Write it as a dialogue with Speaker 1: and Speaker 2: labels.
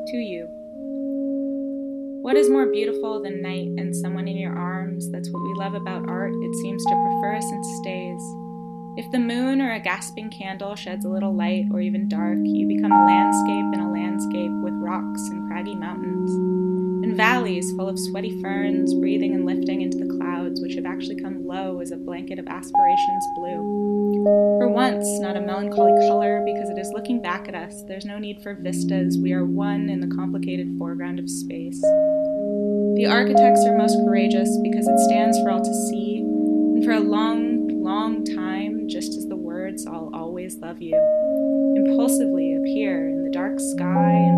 Speaker 1: To you. What is more beautiful than night and someone in your arms? That's what we love about art. It seems to prefer us and stays. If the moon or a gasping candle sheds a little light or even dark, you become a landscape in a landscape with rocks and craggy mountains, and valleys full of sweaty ferns breathing and lifting into the clouds, which have actually come low as a blanket of aspirations blue. For once, not a melancholy color, because it is looking back at us. There's no need for vistas. We are one in the complicated foreground of space. The architects are most courageous because it stands for all to see, and for a long, long time, just as the words "I'll always love you" impulsively appear in the dark sky and